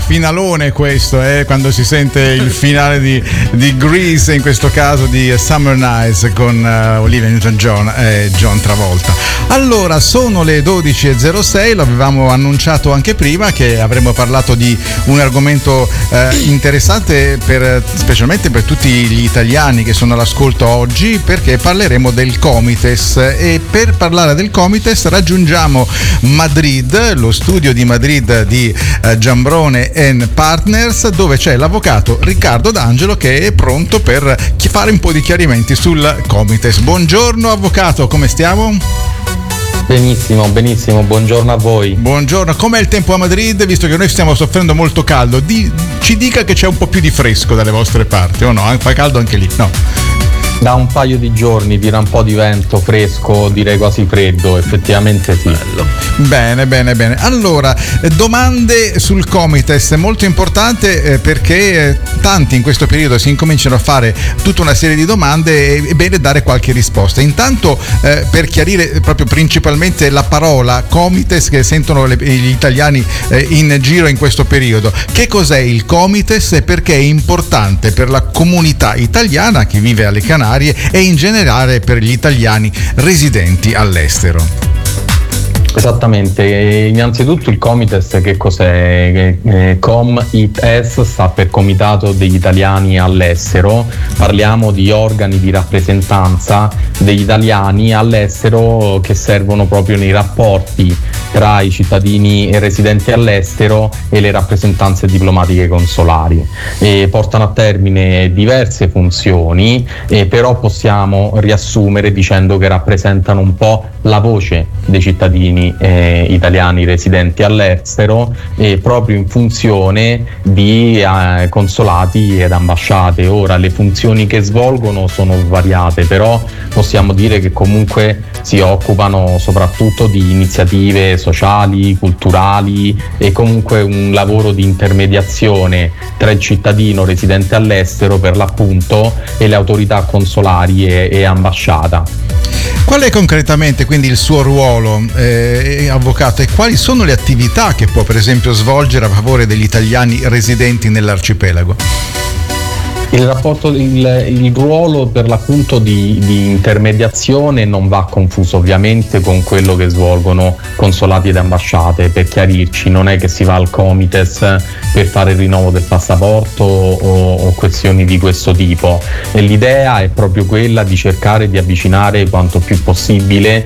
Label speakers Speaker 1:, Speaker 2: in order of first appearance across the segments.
Speaker 1: finalone questo, quando si sente il finale di Grease, in questo caso di Summer Nights con Olivia Newton-John e John Travolta. Allora, sono le 12.06, lo avevamo annunciato anche prima che avremmo parlato di un argomento interessante specialmente per tutti gli italiani che sono all'ascolto oggi, perché parleremo del Comites, e per parlare del Comites raggiungiamo Madrid, lo studio di Madrid di Giambrone & Partners, dove c'è l'avvocato Riccardo D'Angelo che è pronto per fare un po' di chiarimenti sul Comites. Buongiorno avvocato, come stiamo?
Speaker 2: Benissimo, buongiorno a voi.
Speaker 1: Buongiorno, com'è il tempo a Madrid, visto che noi stiamo soffrendo molto caldo? Ci dica che c'è un po' più di fresco dalle vostre parti, o no? Fa caldo anche lì? No.
Speaker 2: Da un paio di giorni tira un po' di vento fresco, direi quasi freddo, effettivamente sì.
Speaker 1: Bello. Bene. Allora, domande sul Comites, molto importante perché tanti in questo periodo si incominciano a fare tutta una serie di domande e è bene dare qualche risposta. Intanto per chiarire proprio principalmente la parola Comites che sentono gli italiani in giro in questo periodo, che cos'è il Comites e perché è importante per la comunità italiana che vive alle Canarie e in generale per gli italiani residenti all'estero?
Speaker 2: Esattamente, innanzitutto il Comites che cos'è? COMITES sta per Comitato degli Italiani all'estero, parliamo di organi di rappresentanza degli italiani all'estero che servono proprio nei rapporti tra i cittadini e residenti all'estero e le rappresentanze diplomatiche consolari, e portano a termine diverse funzioni, però possiamo riassumere dicendo che rappresentano un po' la voce dei cittadini italiani residenti all'estero, proprio in funzione di consolati ed ambasciate. Ora le funzioni che svolgono sono svariate, però possiamo dire che comunque si occupano soprattutto di iniziative sociali, culturali e comunque un lavoro di intermediazione tra il cittadino residente all'estero per l'appunto e le autorità consolari e ambasciata.
Speaker 1: Qual è concretamente quindi il suo ruolo, avvocato, e quali sono le attività che può per esempio svolgere a favore degli italiani residenti nell'arcipelago?
Speaker 2: Il ruolo per l'appunto di intermediazione non va confuso ovviamente con quello che svolgono consolati ed ambasciate. Per chiarirci, non è che si va al Comites per fare il rinnovo del passaporto o questioni di questo tipo. E l'idea è proprio quella di cercare di avvicinare quanto più possibile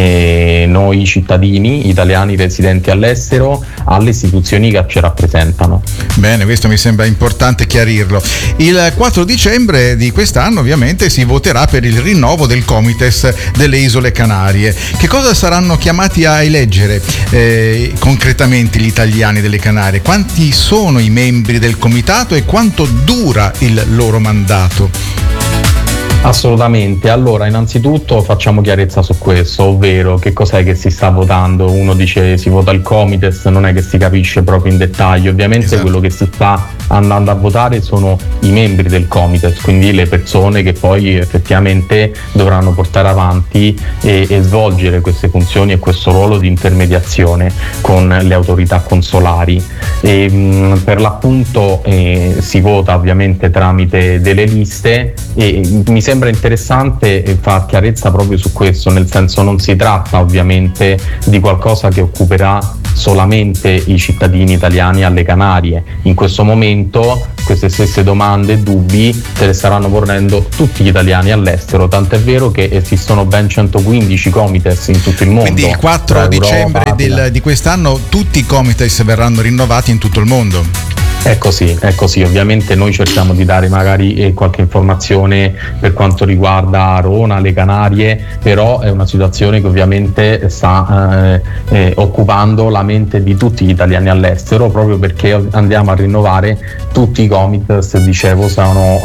Speaker 2: noi cittadini italiani residenti all'estero alle istituzioni che ci rappresentano.
Speaker 1: Bene, questo mi sembra importante chiarirlo. Il 4 dicembre di quest'anno ovviamente si voterà per il rinnovo del Comites delle Isole Canarie. Che cosa saranno chiamati a eleggere concretamente gli italiani delle Canarie? Quanti sono i membri del comitato e quanto dura il loro mandato?
Speaker 2: Assolutamente, allora innanzitutto facciamo chiarezza su questo, ovvero che cos'è che si sta votando. Uno dice si vota il Comites, non è che si capisce proprio in dettaglio, ovviamente esatto. Quello che si sta andando a votare sono i membri del Comites, quindi le persone che poi effettivamente dovranno portare avanti e svolgere queste funzioni e questo ruolo di intermediazione con le autorità consolari. Per l'appunto si vota ovviamente tramite delle liste e mi sembra interessante far chiarezza proprio su questo, nel senso non si tratta ovviamente di qualcosa che occuperà solamente i cittadini italiani alle Canarie. In questo momento queste stesse domande e dubbi se le staranno ponendo tutti gli italiani all'estero, tant'è vero che esistono ben 115 Comites in tutto il mondo.
Speaker 1: Quindi il 4 dicembre di quest'anno tutti i Comites verranno rinnovati in tutto il mondo.
Speaker 2: È così, ovviamente noi cerchiamo di dare magari qualche informazione per quanto riguarda Arona, le Canarie, però è una situazione che ovviamente sta occupando la mente di tutti gli italiani all'estero, proprio perché andiamo a rinnovare tutti i Comites, dicevo, sono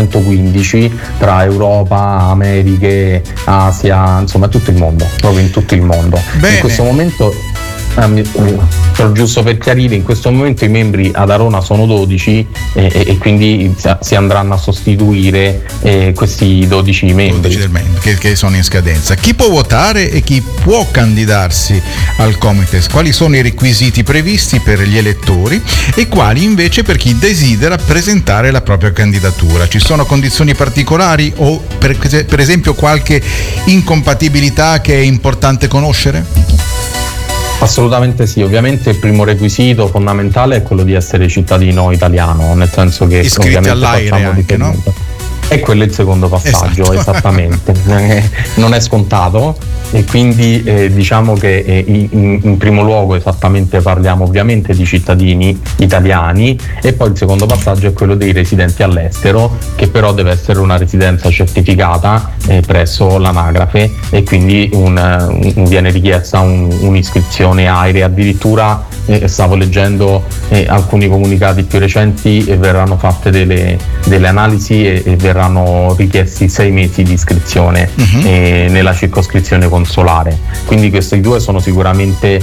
Speaker 2: 115 tra Europa, Americhe, Asia, insomma tutto il mondo, proprio in tutto il mondo.
Speaker 1: Bene.
Speaker 2: In questo momento però giusto per chiarire, in questo momento i membri ad Arona sono 12 e quindi si andranno a sostituire questi 12 membri
Speaker 1: che sono in scadenza. Chi può votare e chi può candidarsi al Comites? Quali sono i requisiti previsti per gli elettori e quali invece per chi desidera presentare la propria candidatura? Ci sono condizioni particolari o per esempio qualche incompatibilità che è importante conoscere?
Speaker 2: Assolutamente sì, ovviamente il primo requisito fondamentale è quello di essere cittadino italiano, nel senso che
Speaker 1: iscritti all'AIRE anche, no?
Speaker 2: E quello è il secondo passaggio, esattamente. Non è scontato e quindi diciamo che in primo luogo esattamente parliamo ovviamente di cittadini italiani e poi il secondo passaggio è quello dei residenti all'estero, che però deve essere una residenza certificata presso l'anagrafe e quindi viene richiesta un'iscrizione AIRE. Addirittura stavo leggendo alcuni comunicati più recenti e verranno fatte delle analisi e verranno richiesti 6 mesi di iscrizione nella circoscrizione consolare. Quindi questi due sono sicuramente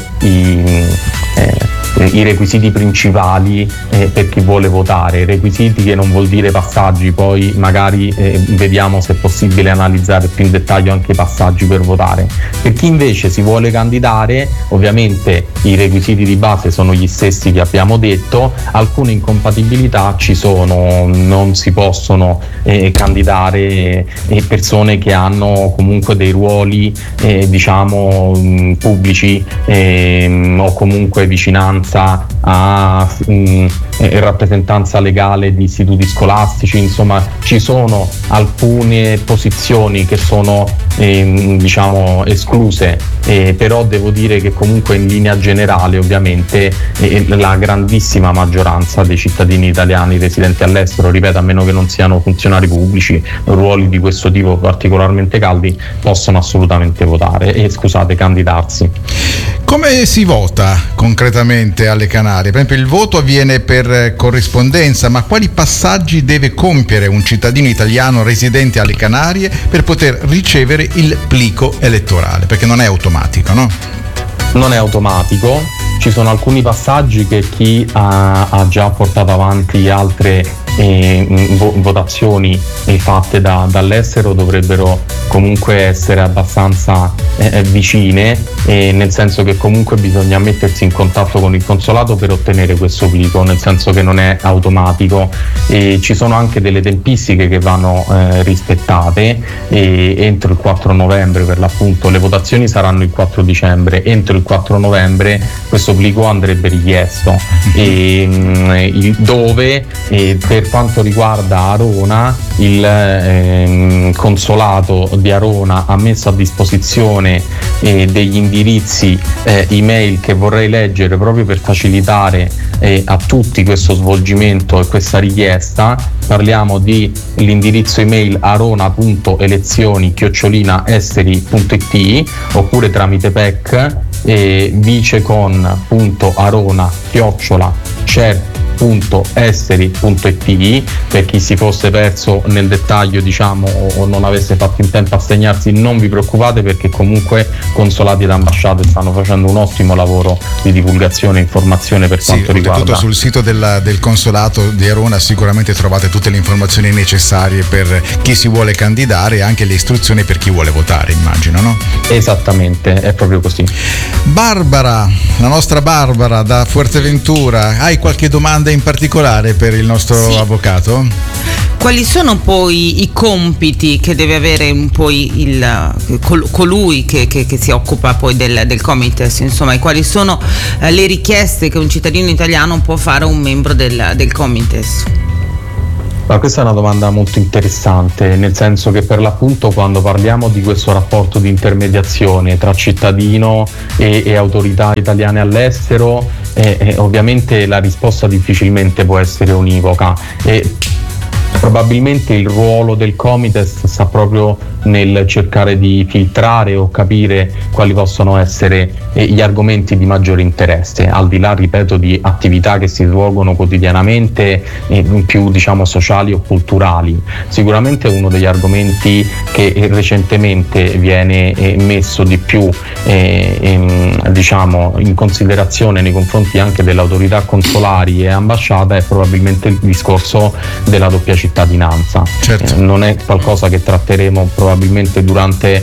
Speaker 2: i requisiti principali per chi vuole votare. Requisiti che non vuol dire passaggi, poi magari vediamo se è possibile analizzare più in dettaglio anche i passaggi per votare. Per chi invece si vuole candidare, ovviamente i requisiti di base sono gli stessi che abbiamo detto, alcune incompatibilità ci sono, non si possono candidare persone che hanno comunque dei ruoli diciamo pubblici o comunque vicinanza a rappresentanza legale di istituti scolastici. Insomma, ci sono alcune posizioni che sono diciamo escluse, però devo dire che comunque in linea generale ovviamente la grandissima maggioranza dei cittadini italiani residenti all'estero, ripeto, a meno che non siano funzionari pubblici, ruoli di questo tipo particolarmente caldi, possono assolutamente votare candidarsi.
Speaker 1: Come si vota concretamente alle Canarie? Per esempio, il voto avviene per corrispondenza, ma quali passaggi deve compiere un cittadino italiano residente alle Canarie per poter ricevere il plico elettorale? Perché non è automatico, no?
Speaker 2: Non è automatico, ci sono alcuni passaggi che chi ha già portato avanti altre votazioni fatte dall'estero dovrebbero comunque essere abbastanza vicine, nel senso che comunque bisogna mettersi in contatto con il consolato per ottenere questo plico, nel senso che non è automatico. Ci sono anche delle tempistiche che vanno rispettate entro il 4 novembre per l'appunto. Le votazioni saranno il 4 dicembre, entro il 4 novembre questo plico andrebbe richiesto, dove per quanto riguarda Arona il consolato di Arona ha messo a disposizione degli indirizzi email che vorrei leggere proprio per facilitare a tutti questo svolgimento e questa richiesta. Parliamo di l'indirizzo email arona.elezioni@esteri.it oppure tramite PEC vicecon@cer.esteri.it. per chi si fosse perso nel dettaglio, diciamo, o non avesse fatto in tempo a segnarsi, non vi preoccupate, perché comunque consolati ed ambasciate stanno facendo un ottimo lavoro di divulgazione e informazione per quanto riguarda.
Speaker 1: Tutto sul sito del consolato di Arona sicuramente trovate tutte le informazioni necessarie per chi si vuole candidare e anche le istruzioni per chi vuole votare, immagino, no?
Speaker 2: Esattamente, è proprio così.
Speaker 1: Barbara, la nostra Barbara da Fuerteventura, hai qualche domanda in particolare per il nostro avvocato?
Speaker 3: Quali sono poi i compiti che deve avere poi colui che si occupa poi del Comites, insomma, e quali sono le richieste che un cittadino italiano può fare a un membro del Comites?
Speaker 2: Ma questa è una domanda molto interessante, nel senso che per l'appunto quando parliamo di questo rapporto di intermediazione tra cittadino e autorità italiane all'estero, ovviamente la risposta difficilmente può essere univoca. Probabilmente il ruolo del Comites sta proprio nel cercare di filtrare o capire quali possono essere gli argomenti di maggiore interesse, al di là, ripeto, di attività che si svolgono quotidianamente, più diciamo sociali o culturali. Sicuramente uno degli argomenti che recentemente viene messo di più diciamo in considerazione nei confronti anche delle autorità consolari e ambasciata è probabilmente il discorso della doppia cittadinanza.
Speaker 1: Certo.
Speaker 2: Non è qualcosa che tratteremo probabilmente durante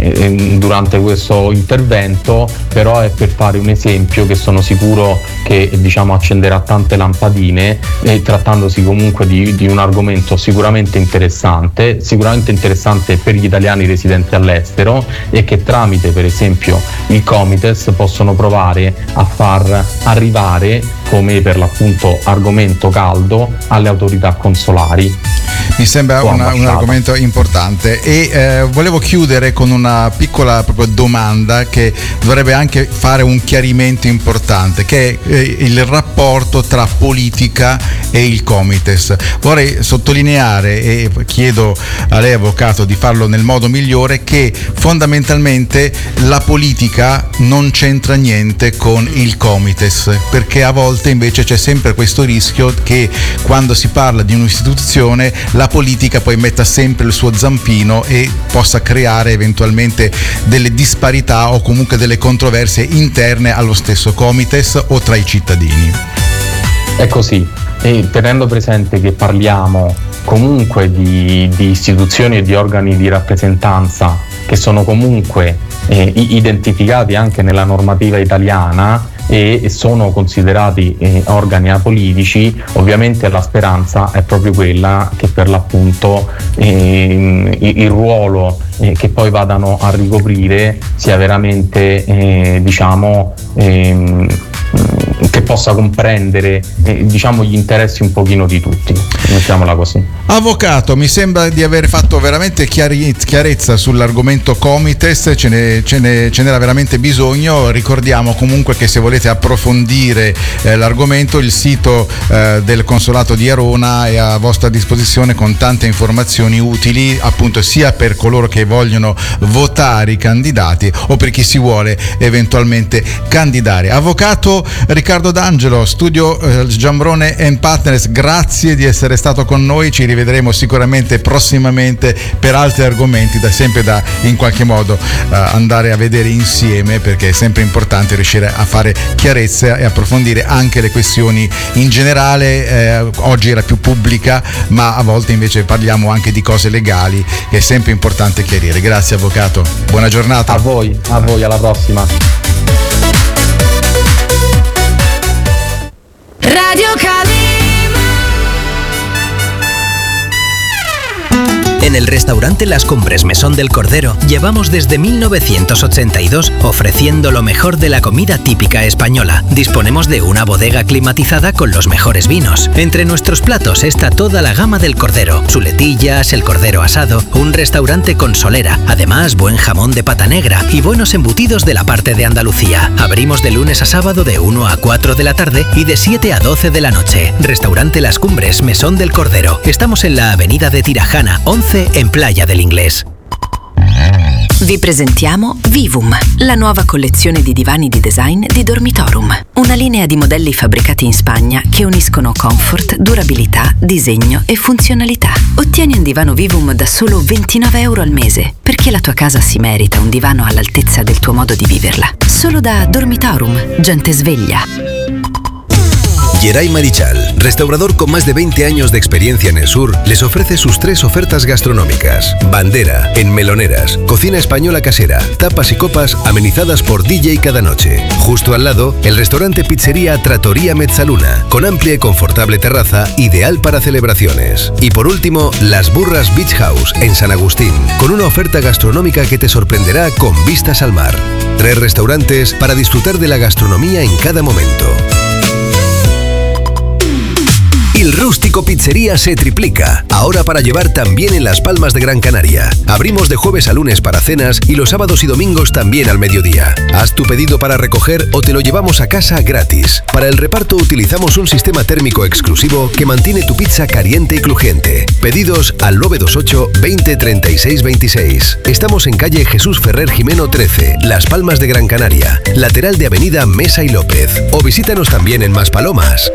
Speaker 2: questo intervento, però è per fare un esempio che sono sicuro che diciamo accenderà tante lampadine, trattandosi comunque di un argomento sicuramente interessante per gli italiani residenti all'estero e che tramite per esempio il Comites possono provare a far arrivare come per l'appunto argomento caldo alle autorità consolari.
Speaker 1: Mi sembra un argomento importante e volevo chiudere con una piccola proprio domanda che dovrebbe anche fare un chiarimento importante, che è il rapporto tra politica e il Comites. Vorrei sottolineare, e chiedo a lei avvocato di farlo nel modo migliore, che fondamentalmente la politica non c'entra niente con il Comites, perché a volte invece c'è sempre questo rischio che quando si parla di un'istituzione la politica poi metta sempre il suo zampino e possa creare eventualmente delle disparità o comunque delle controversie interne allo stesso Comites o tra i cittadini.
Speaker 2: È così, e tenendo presente che parliamo comunque di istituzioni e di organi di rappresentanza che sono comunque identificati anche nella normativa italiana e sono considerati organi apolitici, ovviamente la speranza è proprio quella che per l'appunto il ruolo che poi vadano a ricoprire sia veramente che possa comprendere diciamo gli interessi un pochino di tutti, mettiamola così.
Speaker 1: Avvocato, mi sembra di aver fatto veramente chiarezza sull'argomento Comites, ce n'era veramente bisogno. Ricordiamo comunque che se volete approfondire l'argomento, il sito del Consolato di Arona è a vostra disposizione con tante informazioni utili, appunto sia per coloro che vogliono votare i candidati o per chi si vuole eventualmente candidare. Avvocato Riccardo D'Angelo, studio Giambrone & Partners, grazie di essere stato con noi, ci rivedremo sicuramente prossimamente per altri argomenti sempre da in qualche modo andare a vedere insieme, perché è sempre importante riuscire a fare chiarezza e approfondire anche le questioni in generale. Oggi era più pubblica, ma a volte invece parliamo anche di cose legali che è sempre importante chiarire. Grazie avvocato, buona giornata.
Speaker 2: A voi, alla prossima.
Speaker 4: Radio Calima.
Speaker 5: En el restaurante Las Cumbres Mesón del Cordero llevamos desde 1982 ofreciendo lo mejor de la comida típica española. Disponemos de una bodega climatizada con los mejores vinos. Entre nuestros platos está toda la gama del cordero, chuletillas, el cordero asado, un restaurante con solera, además buen jamón de pata negra y buenos embutidos de la parte de Andalucía. Abrimos de lunes a sábado de 1 a 4 de la tarde y de 7 a 12 de la noche. Restaurante Las Cumbres Mesón del Cordero. Estamos en la avenida de Tirajana 11 en Playa del Inglés.
Speaker 4: Vi presentiamo Vivum, la nuova collezione di divani di design di Dormitorum. Una linea di modelli fabbricati in Spagna che uniscono comfort, durabilità, disegno e funzionalità. Ottieni un divano Vivum da solo €29 al mese, perché la tua casa si merita un divano all'altezza del tuo modo di viverla. Solo da Dormitorum, gente sveglia.
Speaker 6: Geray Marichal, restaurador con más de 20 años de experiencia en el sur, les ofrece sus 3 ofertas gastronómicas. Bandera, en Meloneras, cocina española casera, tapas y copas amenizadas por DJ cada noche. Justo al lado, el restaurante pizzería Trattoria Mezzaluna, con amplia y confortable terraza, ideal para celebraciones. Y por último, Las Burras Beach House, en San Agustín, con una oferta gastronómica que te sorprenderá con vistas al mar. 3 restaurantes para disfrutar de la gastronomía en cada momento. Y El Rústico Pizzería se triplica, ahora para llevar también en Las Palmas de Gran Canaria. Abrimos de jueves a lunes para cenas y los sábados y domingos también al mediodía. Haz tu pedido para recoger o te lo llevamos a casa gratis. Para el reparto utilizamos un sistema térmico exclusivo que mantiene tu pizza caliente y crujiente. Pedidos al 928 20 36 26. Estamos en calle Jesús Ferrer Jimeno 13, Las Palmas de Gran Canaria, lateral de Avenida Mesa y López. O visítanos también en Maspalomas.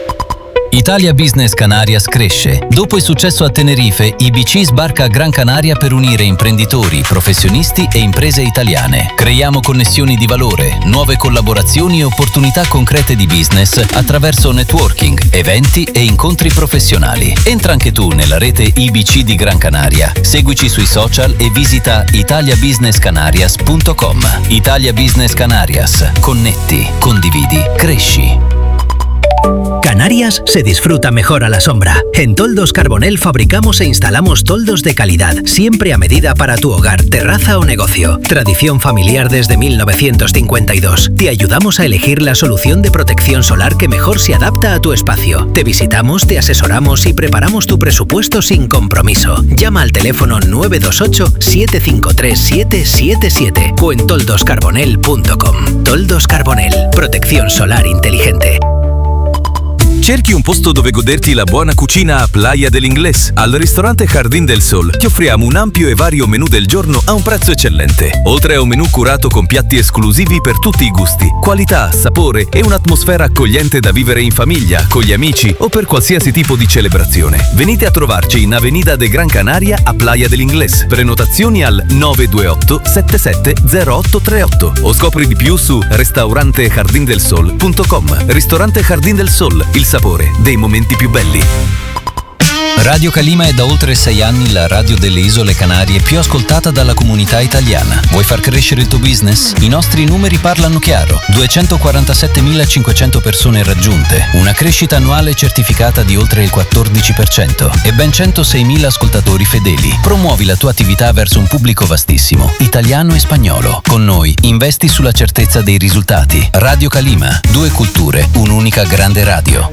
Speaker 7: Italia Business Canarias cresce. Dopo il successo a Tenerife, IBC sbarca a Gran Canaria per unire imprenditori, professionisti e imprese italiane. Creiamo connessioni di valore, nuove collaborazioni e opportunità concrete di business attraverso networking, eventi e incontri professionali. Entra anche tu nella rete IBC di Gran Canaria. Seguici sui social e visita italiabusinesscanarias.com. Italia Business Canarias. Connetti, condividi, cresci.
Speaker 5: Canarias se disfruta mejor a la sombra. En Toldos Carbonell fabricamos e instalamos toldos de calidad, siempre a medida para tu hogar, terraza o negocio. Tradición familiar desde 1952. Te ayudamos a elegir la solución de protección solar que mejor se adapta a tu espacio. Te visitamos, te asesoramos y preparamos tu presupuesto sin compromiso. Llama al teléfono 928 753 777 o en toldoscarbonell.com. Toldos Carbonell. Protección solar inteligente.
Speaker 8: Cerchi un posto dove goderti la buona cucina a Playa dell'Inglés? Al ristorante Jardín del Sol ti offriamo un ampio e vario menù del giorno a un prezzo eccellente. Oltre a un menù curato con piatti esclusivi per tutti i gusti, qualità, sapore e un'atmosfera accogliente da vivere in famiglia, con gli amici o per qualsiasi tipo di celebrazione. Venite a trovarci in Avenida de Gran Canaria a Playa dell'Inglés. Prenotazioni al 928 77 0838 o scopri di più su restaurantejardindelsol.com. Ristorante Jardín del Sol, il sapore dei momenti più belli.
Speaker 7: Radio Calima è da oltre 6 anni la radio delle Isole Canarie più ascoltata dalla comunità italiana. Vuoi far crescere il tuo business? I nostri numeri parlano chiaro. 247.500 persone raggiunte, una crescita annuale certificata di oltre il 14% e ben 106.000 ascoltatori fedeli. Promuovi la tua attività verso un pubblico vastissimo, italiano e spagnolo. Con noi investi sulla certezza dei risultati. Radio Calima, 2 culture, un'unica grande radio.